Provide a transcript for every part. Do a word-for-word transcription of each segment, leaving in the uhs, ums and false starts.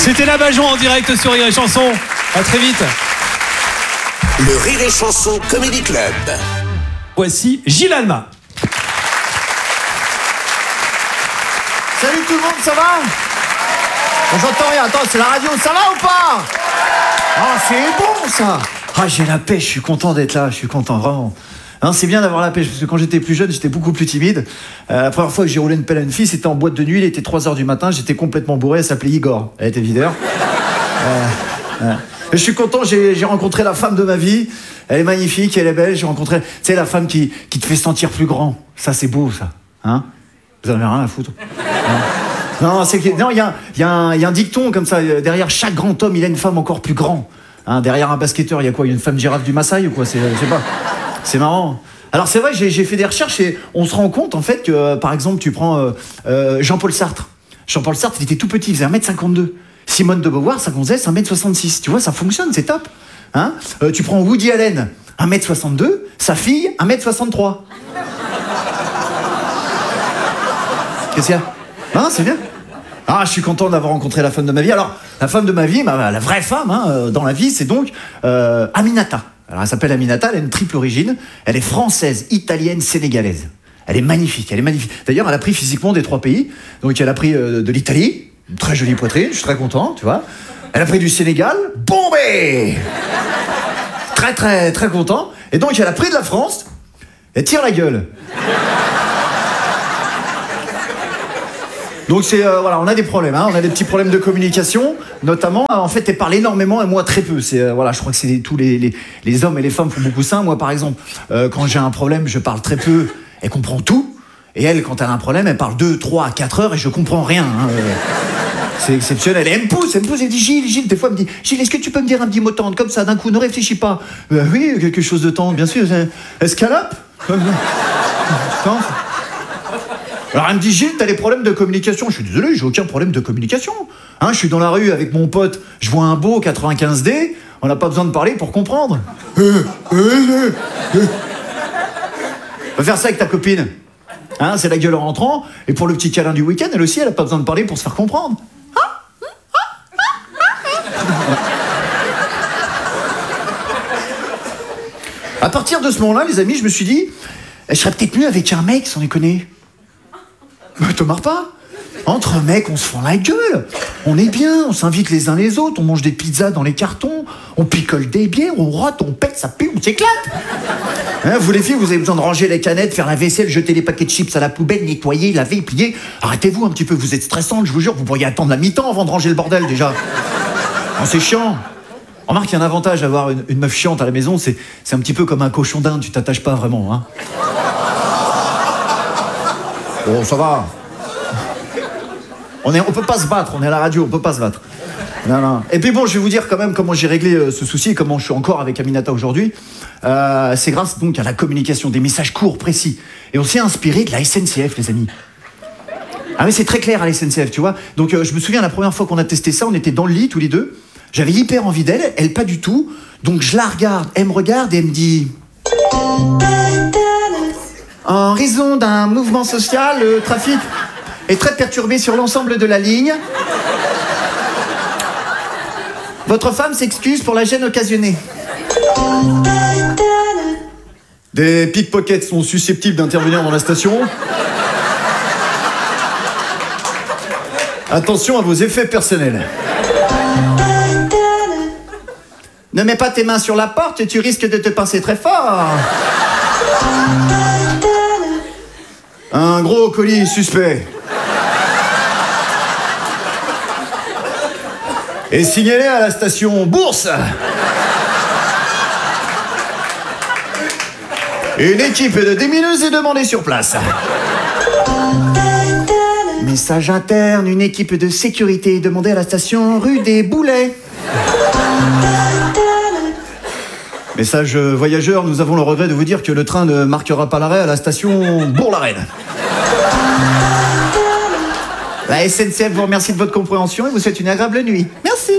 C'était la Bajon en direct sur Rire et Chanson. À très vite. Le Rire et Chanson Comedy Club. Voici Gilles Alma. Salut tout le monde, ça va? On j'entends rien, attends, c'est la radio, ça va ou pas? Ah, c'est bon ça. Ah, j'ai la pêche, je suis content d'être là, je suis content, vraiment. Hein, c'est bien d'avoir la pêche, parce que quand j'étais plus jeune, j'étais beaucoup plus timide. Euh, la première fois que j'ai roulé une pelle à une fille, c'était en boîte de nuit, il était trois heures du matin, j'étais complètement bourré, elle s'appelait Igor. Elle était videur. Euh, euh. Je suis content, j'ai, j'ai rencontré la femme de ma vie. Elle est magnifique, elle est belle, j'ai rencontré... Tu sais, la femme qui, qui te fait sentir plus grand. Ça, c'est beau, ça. Hein? Vous en avez rien à foutre. Hein? Non, c'est que... Non, il y a, y, a un, y a un dicton comme ça. Derrière chaque grand homme, il y a une femme encore plus grand. Hein, derrière un basketteur, il y a quoi? Il y a une femme girafe du Maasai ou quoi? C'est, je sais pas. C'est marrant. Alors c'est vrai, j'ai, j'ai fait des recherches et on se rend compte en fait que, euh, par exemple, tu prends euh, euh, Jean-Paul Sartre. Jean-Paul Sartre, il était tout petit, il faisait un mètre cinquante-deux. Simone de Beauvoir, ça faisait un mètre soixante-six. Tu vois, ça fonctionne, c'est top. Hein, euh, tu prends Woody Allen, un mètre soixante-deux, sa fille, un mètre soixante-trois. Qu'est-ce qu'il y a? Ah, c'est bien. Ah, je suis content d'avoir rencontré la femme de ma vie. Alors, la femme de ma vie, ma, la vraie femme hein, dans la vie, c'est donc euh, Aminata. Alors, elle s'appelle Aminata, elle a une triple origine. Elle est française, italienne, sénégalaise. Elle est magnifique, elle est magnifique. D'ailleurs, elle a pris physiquement des trois pays. Donc, elle a pris euh, de l'Italie, une très jolie poitrine, je suis très content, tu vois. Elle a pris du Sénégal, bombé. Très, très, très content. Et donc, elle a pris de la France, elle tire la gueule. Donc c'est euh, voilà, on a des problèmes, hein, on a des petits problèmes de communication, notamment. En fait, elle parle énormément et moi très peu. C'est euh, voilà, je crois que c'est tous les, les les hommes et les femmes font beaucoup ça. Moi, par exemple, euh, quand j'ai un problème, je parle très peu. Elle comprend tout. Et elle, quand elle a un problème, elle parle deux, trois, quatre heures et je comprends rien. Hein, euh, c'est exceptionnel. Et elle me pousse, elle me pousse, elle me dit Gilles, Gilles. Des fois, elle me dit Gilles, est-ce que tu peux me dire un petit mot tendre comme ça d'un coup, ne réfléchis pas. Euh, oui, quelque chose de tendre, bien sûr. Escalope. Alors elle me dit Gilles, t'as des problèmes de communication. Je suis désolé, j'ai aucun problème de communication. Hein, je suis dans la rue avec mon pote, je vois un beau quatre-vingt-quinze D, on n'a pas besoin de parler pour comprendre. Euh, euh, euh, euh. Va faire ça avec ta copine. Hein, c'est la gueule en rentrant, et pour le petit câlin du week-end, elle aussi, elle n'a pas besoin de parler pour se faire comprendre. À partir de ce moment-là, les amis, je me suis dit, je serais peut-être mieux avec un mec, sans déconner. Mais te marre pas. Entre mecs, on se fend la gueule. On est bien, on s'invite les uns les autres, on mange des pizzas dans les cartons, on picole des bières, on rote, on pète, ça pue, on s'éclate. Hein, vous les filles, vous avez besoin de ranger les canettes, faire la vaisselle, jeter les paquets de chips à la poubelle, nettoyer, laver, plier. Arrêtez-vous un petit peu, vous êtes stressante, je vous jure, vous pourriez attendre la mi-temps avant de ranger le bordel déjà. Oh, c'est chiant. Remarque, il y a un avantage d'avoir une, une meuf chiante à la maison, c'est, c'est un petit peu comme un cochon d'Inde, tu t'attaches pas vraiment. Hein. Bon, ça va. On est, on peut pas se battre, on est à la radio, on peut pas se battre. Non, non. Et puis bon, je vais vous dire quand même comment j'ai réglé euh, ce souci et comment je suis encore avec Aminata aujourd'hui. Euh, c'est grâce donc à la communication, des messages courts, précis. Et on s'est inspiré de la S N C F, les amis. Ah mais c'est très clair à la S N C F, tu vois. Donc euh, je me souviens la première fois qu'on a testé ça, on était dans le lit tous les deux. J'avais hyper envie d'elle, elle pas du tout. Donc je la regarde, elle me regarde et elle me dit... En raison d'un mouvement social, le trafic est très perturbé sur l'ensemble de la ligne. Votre femme s'excuse pour la gêne occasionnée. Des pickpockets sont susceptibles d'intervenir dans la station. Attention à vos effets personnels. Ne mets pas tes mains sur la porte, tu risques de te pincer très fort. Un gros colis suspect. Et signalé à la station Bourse. Une équipe de démineuses est demandée sur place. Message interne, une équipe de sécurité est demandée à la station rue des Boulets. Message voyageurs, nous avons le regret de vous dire que le train ne marquera pas l'arrêt à la station Bourg-la-Reine. La S N C F vous remercie de votre compréhension et vous souhaite une agréable nuit. Merci.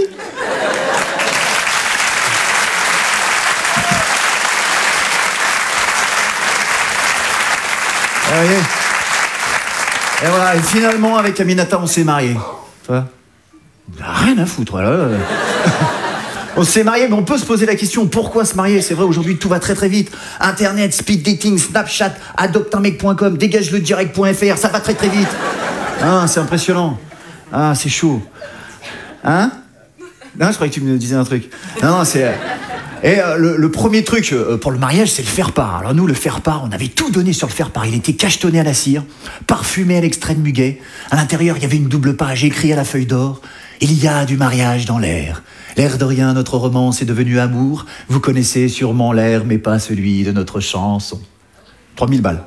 voyez. Et voilà, et finalement, avec Aminata, on s'est mariés. Tu vois ? Rien à foutre, voilà. On s'est marié, mais on peut se poser la question, pourquoi se marier? C'est vrai, aujourd'hui, tout va très très vite. Internet, speed dating, Snapchat, adopte un mec point com, dégage le direct point F R, ça va très très vite. Ah, c'est impressionnant. Ah, c'est chaud. Hein? Non, je croyais que tu me disais un truc. Non, non, c'est... Et euh, le, le premier truc euh, pour le mariage, c'est le faire-part. Alors nous, le faire-part, on avait tout donné sur le faire-part. Il était cachetonné à la cire, parfumé à l'extrait de muguet. À l'intérieur, il y avait une double page écrite à la feuille d'or. Il y a du mariage dans l'air. L'air de rien, notre romance est devenue amour. Vous connaissez sûrement l'air, mais pas celui de notre chanson. trois mille balles.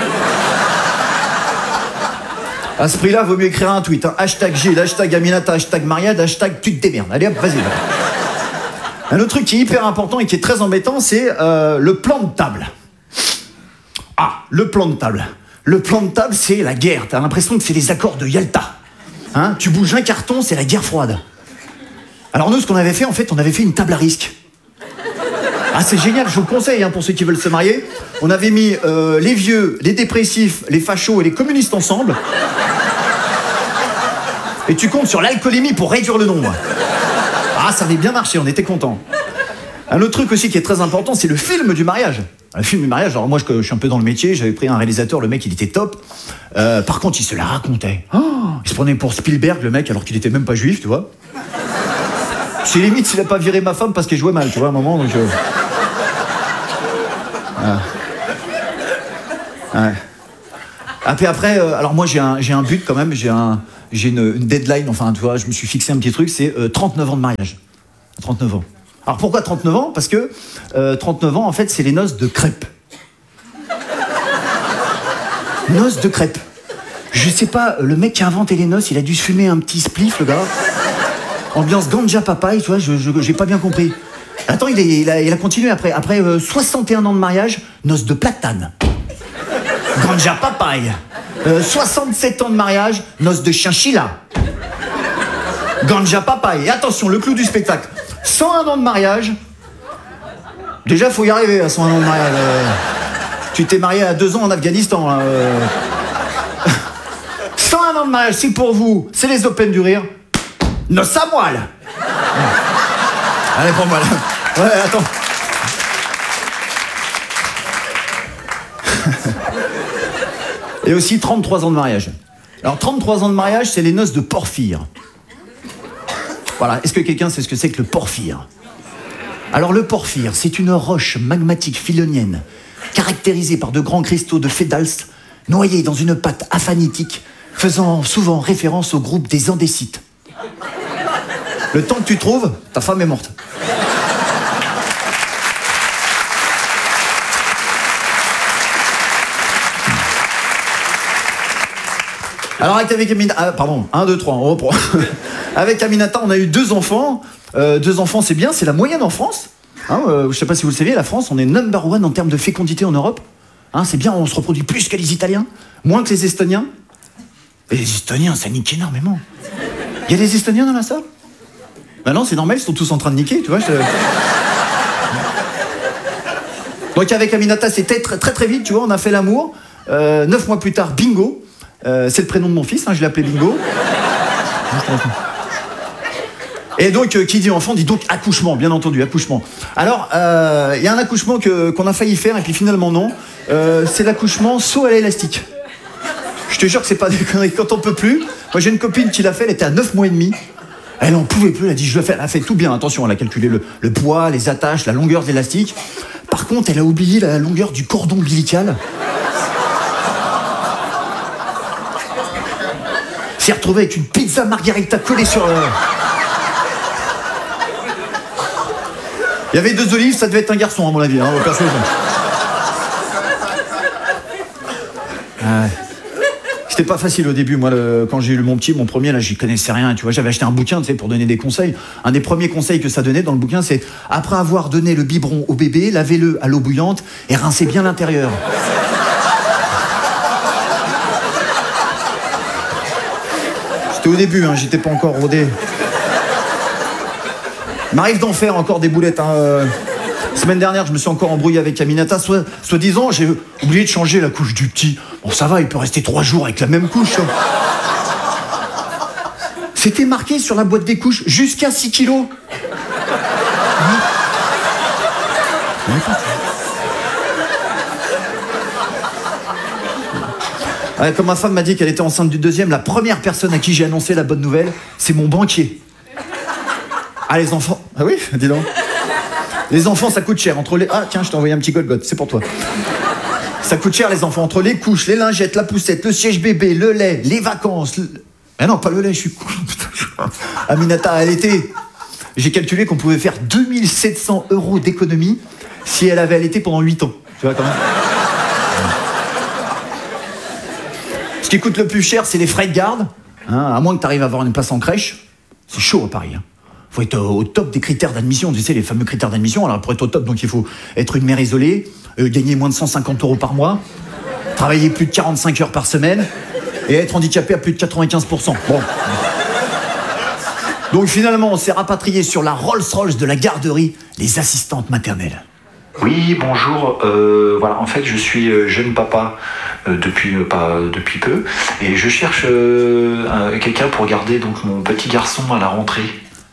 À ce prix-là, vaut mieux écrire un tweet. Hein. Hashtag Gilles, hashtag Aminata, hashtag Mariade, hashtag tu te démerdes. Allez hop, vas-y. Va. Un autre truc qui est hyper important et qui est très embêtant, c'est euh, le plan de table. Ah, le plan de table. Le plan de table, c'est la guerre. T'as l'impression que c'est les accords de Yalta. Hein, tu bouges un carton, c'est la guerre froide. Alors nous, ce qu'on avait fait, en fait, on avait fait une table à risque. Ah, c'est génial, je vous le conseille, hein, pour ceux qui veulent se marier. On avait mis euh, les vieux, les dépressifs, les fachos et les communistes ensemble. Et tu comptes sur l'alcoolémie pour réduire le nombre. Ah, ça avait bien marché, on était contents. Un autre truc aussi qui est très important, c'est le film du mariage. Le film du mariage, alors moi je, je suis un peu dans le métier, j'avais pris un réalisateur, le mec il était top. Euh, par contre, il se la racontait. Oh, il se prenait pour Spielberg, le mec, alors qu'il était même pas juif, tu vois. C'est limite s'il a pas viré ma femme parce qu'elle jouait mal, tu vois, à un moment, donc... Euh... Ah. Ouais. Ah, puis après, euh, alors moi j'ai un, j'ai un but quand même, j'ai, un, j'ai une, une deadline, enfin tu vois, je me suis fixé un petit truc, c'est euh, trente-neuf ans de mariage. trente-neuf ans. Alors pourquoi trente-neuf ans? Parce que euh, trente-neuf ans, en fait, c'est les noces de crêpes. Noces de crêpes. Je sais pas, le mec qui a inventé les noces, il a dû se fumer un petit spliff, le gars. Ambiance ganja papaye, tu vois, je, je, j'ai pas bien compris. Attends, il, est, il, a, il a continué après. Après euh, soixante et un ans de mariage, noces de platane. Ganja papaye. Euh, soixante-sept ans de mariage, noces de chinchilla. Ganja papaye. Et attention, le clou du spectacle. cent un ans de mariage. Déjà, faut y arriver à cent un ans de mariage. Euh, tu t'es marié à deux ans en Afghanistan. Là, euh. cent un ans de mariage, si pour vous, c'est les Open du rire. Noces à moelle. Allez, pour moi là. Ouais, attends. Et aussi trente-trois ans de mariage. Alors, trente-trois ans de mariage, c'est les noces de Porphyre. Voilà, est-ce que quelqu'un sait ce que c'est que le porphyre? Alors, le porphyre, c'est une roche magmatique philonienne, caractérisée par de grands cristaux de fédals, noyés dans une pâte aphanitique, faisant souvent référence au groupe des andécites. Le temps que tu trouves, ta femme est morte. Alors avec, avec Aminata, ah, pardon, un, deux, trois, on reprend. Avec Aminata, on a eu deux enfants. Euh, deux enfants, c'est bien, c'est la moyenne en France. Hein, euh, je ne sais pas si vous le savez, la France, on est number one en termes de fécondité en Europe. Hein, c'est bien, on se reproduit plus que les Italiens, moins que les Estoniens. Et les Estoniens, ça nique énormément. Il y a des Estoniens dans la salle? Ben non, c'est normal, ils sont tous en train de niquer, tu vois. Je... Donc avec Aminata, c'était très, très très vite, tu vois, on a fait l'amour. Euh, neuf mois plus tard, bingo. Euh, c'est le prénom de mon fils, hein, je l'ai appelé Bingo. Et donc, euh, qui dit enfant dit donc accouchement, bien entendu, accouchement. Alors, il euh, y a un accouchement que, qu'on a failli faire, et puis finalement non. Euh, c'est l'accouchement saut à l'élastique. Je te jure que c'est pas des conneries, quand on peut plus. Moi, j'ai une copine qui l'a fait, elle était à neuf mois et demi. Elle en pouvait plus, elle a dit je le fais, elle a fait tout bien, attention, elle a calculé le, le poids, les attaches, la longueur de l'élastique. Par contre, elle a oublié la longueur du cordon ombilical. S'est retrouvé avec une pizza margarita collée sur... Euh... Il y avait deux olives, ça devait être un garçon à mon avis, hein, perso. Ouais. C'était pas facile au début, moi, le... quand j'ai eu mon petit, mon premier, là, j'y connaissais rien, tu vois, j'avais acheté un bouquin, tu sais, pour donner des conseils. Un des premiers conseils que ça donnait dans le bouquin, c'est après avoir donné le biberon au bébé, lavez-le à l'eau bouillante et rincez bien l'intérieur. C'était au début, hein, j'étais pas encore rodé. Il m'arrive d'en faire encore des boulettes. Hein. Euh, semaine dernière, je me suis encore embrouillé avec Aminata. Soit, soi-disant, j'ai oublié de changer la couche du petit. Bon, ça va, il peut rester trois jours avec la même couche. Hein. C'était marqué sur la boîte des couches, jusqu'à six kilos. Ouais, comme ma femme m'a dit qu'elle était enceinte du deuxième, la première personne à qui j'ai annoncé la bonne nouvelle, c'est mon banquier. Ah, les enfants... Ah oui, dis donc. Les enfants, ça coûte cher. Entre les... Ah, tiens, je t'ai envoyé un petit Golgoth, c'est pour toi. Ça coûte cher, les enfants. Entre les couches, les lingettes, la poussette, le siège bébé, le lait, les vacances... Le... Ah non, pas le lait, je suis... Aminata, elle était... J'ai calculé qu'on pouvait faire deux mille sept cents euros d'économie si elle avait allaité pendant huit ans. Tu vois, quand même. Ce qui coûte le plus cher, c'est les frais de garde. Hein, à moins que tu arrives à avoir une place en crèche. C'est chaud à Paris. Hein. Faut être au top des critères d'admission. Tu sais, les fameux critères d'admission. Alors, pour être au top, donc il faut être une mère isolée, euh, gagner moins de cent cinquante euros par mois, travailler plus de quarante-cinq heures par semaine et être handicapé à plus de quatre-vingt-quinze pour cent. Bon. Donc finalement, on s'est rapatrié sur la Rolls-Royce de la garderie, les assistantes maternelles. Oui, bonjour. Euh, voilà, en fait, je suis euh, jeune papa euh, depuis euh, pas euh, depuis peu, et je cherche euh, un- quelqu'un pour garder donc mon petit garçon à la rentrée.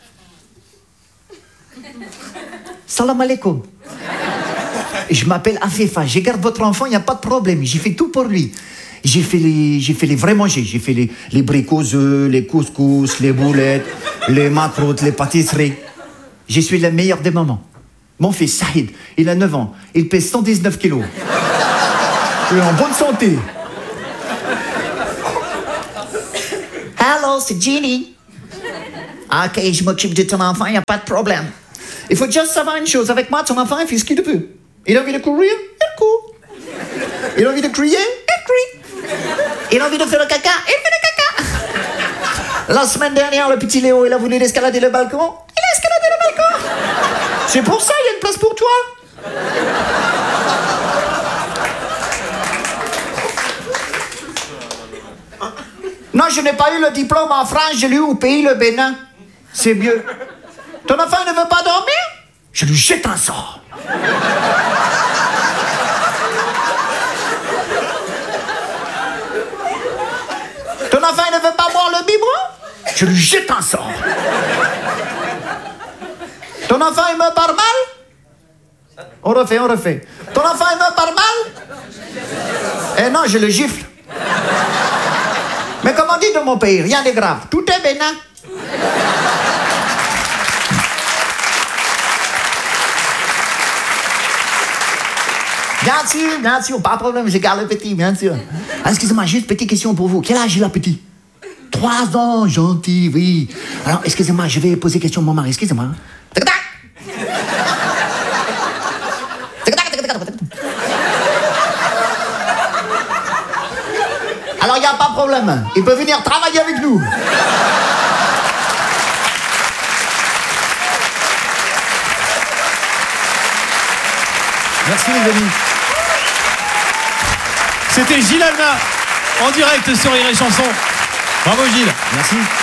Salam alaikum. Je m'appelle Afefa, je garde votre enfant, il n'y a pas de problème, j'ai fait tout pour lui. J'ai fait les, j'ai fait les vrais manger, j'ai fait les, les bricots œufs, les couscous, les boulettes, les macroutes, les pâtisseries. Je suis la meilleure des mamans. Mon fils, Saïd, il a neuf ans, il pèse cent dix-neuf kilos. Il est en bonne santé. Allô, c'est Ginny. Ok, je m'occupe de ton enfant, il n'y a pas de problème. Il faut juste savoir une chose, avec moi, ton enfant, il fait ce qu'il veut. Il a envie de courir, il court. Il a envie de crier, il crie. Il a envie de faire le caca, il fait le caca. La semaine dernière, le petit Léo, il a voulu escalader le balcon, il a escaladé le balcon. C'est pour ça, il y a une place pour toi. Non, je n'ai pas eu le diplôme en France, je l'ai eu au pays, le Bénin. C'est mieux. Ton enfant ne veut pas dormir? Je lui jette un sort. Ton enfant il ne veut pas boire le biberon? Je lui jette un sort. Ton enfant il me parle mal? On refait, on refait. Ton enfant il me parle mal? Eh non, je le gifle. Mais comme on dit dans mon pays, rien de grave. Tout est bénin. Bien sûr, bien sûr, pas de problème, je garde le petit, bien sûr. Ah, excusez-moi, juste petite question pour vous. Quel âge il a, petit? Trois ans, gentil, oui. Alors, excusez-moi, je vais poser question à mon mari, excusez-moi. Alors, il n'y a pas de problème. Il peut venir travailler avec nous. Merci les amis. C'était Gilles Alma en direct sur Rire et Chanson. Bravo Gilles. Merci.